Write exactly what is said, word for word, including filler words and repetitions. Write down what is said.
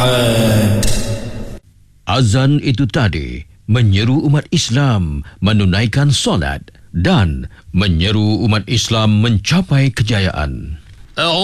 بعد. Azan itu tadi menyeru umat Islam menunaikan solat dan menyeru umat Islam mencapai kejayaan.